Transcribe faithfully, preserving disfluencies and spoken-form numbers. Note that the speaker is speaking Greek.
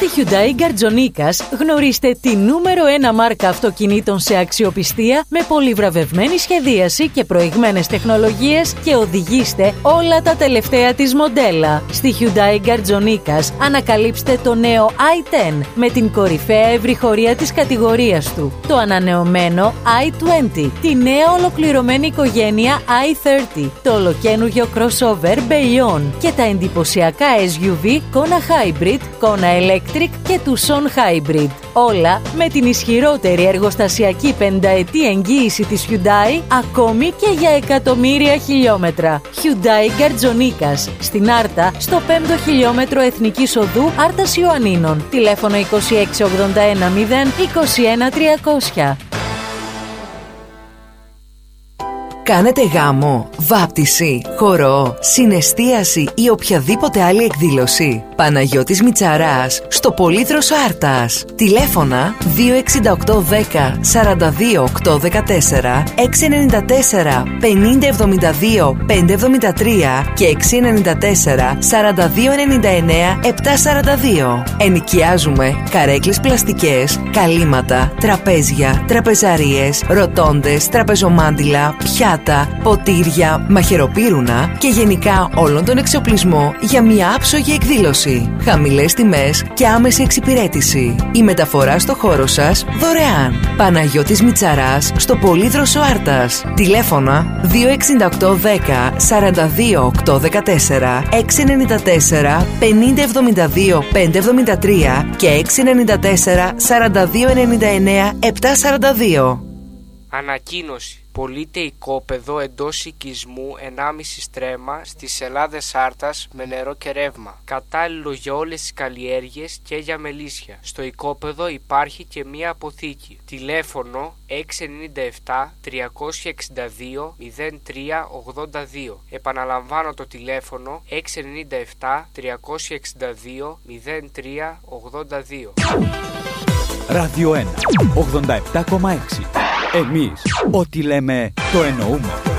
Hyundai Γκαρτζονίκας γνωρίστε τη νούμερο ένα μάρκα αυτοκινήτων σε αξιοπιστία με πολύ βραβευμένη σχεδίαση και προηγμένες τεχνολογίες και οδηγήστε όλα τα τελευταία της μοντέλα. Στη Hyundai Γκαρτζονίκας ανακαλύψτε το νέο άι δέκα με την κορυφαία ευρυχωρία της κατηγορίας του, το ανανεωμένο άι είκοσι, τη νέα ολοκληρωμένη οικογένεια άι τριάντα, το ολοκαίνουργιο crossover Bayon και τα εντυπωσιακά ες γιου βι Kona Hybrid, Kona Electric και Tucson Hybrid. Όλα με την ισχυρότερη εργοστασιακή πενταετή εγγύηση της Hyundai, ακόμη και για εκατομμύρια χιλιόμετρα. Hyundai Γκαρτζονίκας, στην Άρτα, στο πέμπτο χιλιόμετρο Εθνικής Οδού Άρτας Ιωαννίνων. Τηλέφωνο είκοσι έξι ογδόντα ένα μηδέν είκοσι ένα τριακόσια. Κάνετε γάμο, βάπτιση, χορό, συναισθίαση ή οποιαδήποτε άλλη εκδήλωση? Παναγιώτης Μητσαράς, στο Πολύδροσο Άρτας. Τηλέφωνα δύο εξήντα οκτώ δέκα σαράντα δύο οκτακόσια δεκατέσσερα, έξι εννιά τέσσερα πενήντα εβδομήντα δύο πεντακόσια εβδομήντα τρία και έξι εννιά τέσσερα σαράντα δύο ενενήντα εννέα επτακόσια σαράντα δύο. Ενοικιάζουμε καρέκλες πλαστικές, καλύματα, τραπέζια, τραπεζαρίες, ροτόντες, τραπεζομάντιλα, πιάτα, ποτήρια, μαχαιροπύρουνα και γενικά όλον τον εξοπλισμό για μια άψογη εκδήλωση. Χαμηλές τιμές και άμεση εξυπηρέτηση. Η μεταφορά στο χώρο σας δωρεάν. Παναγιώτης Μητσαράς, στο Πολύδροσο Άρτας. Τηλέφωνα δύο εξήντα οκτώ δέκα σαράντα δύο οκτακόσια δεκατέσσερα, έξι εννιά τέσσερα πενήντα εβδομήντα δύο πεντακόσια εβδομήντα τρία και έξι εννιά τέσσερα σαράντα δύο ενενήντα εννέα επτακόσια σαράντα δύο. Ανακοίνωση. Πωλείται οικόπεδο εντός οικισμού ενάμιση στρέμμα στις Ελλάδες Άρτας με νερό και ρεύμα. Κατάλληλο για όλες τις καλλιέργειες και για μελίσια. Στο οικόπεδο υπάρχει και μία αποθήκη. Τηλέφωνο έξι εννιά επτά τριακόσια εξήντα δύο μηδέν τρία ογδόντα δύο. Επαναλαμβάνω το τηλέφωνο έξι εννιά επτά τριακόσια εξήντα δύο μηδέν τρία ογδόντα δύο. Ράδιο ένα ογδόντα επτά κόμμα έξι. Εμείς ό,τι λέμε το εννοούμε.